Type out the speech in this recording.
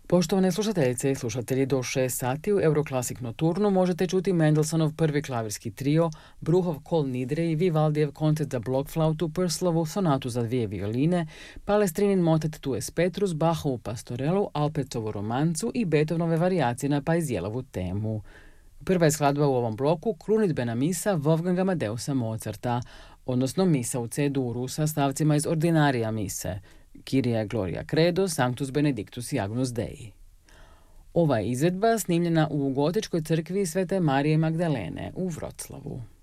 Poštovane slušateljice i slušatelji, do 6 sati u Euroclassic Nocturnu možete čuti Mendelssohnov prvi klavirski trio, Bruhov Kol Nidre i Vivaldijev koncert za blokflautu, Purcellovu sonatu za dvije violine, Palestrinin motet Tu es Petrus, Bachovu pastorelu, Alpertovu romancu i Beethovenove varijacije na Paisiellovu temu. Prva je skladba u ovom bloku krunidbena misa Wolfganga Amadeusa Mozarta, odnosno misa u C-duru sa stavcima iz Ordinarija mise, Kyrie Gloria Credo, Sanctus Benedictus i Agnus Dei. Ova je izvedba snimljena u gotičkoj crkvi Svete Marije Magdalene u Vroclavu.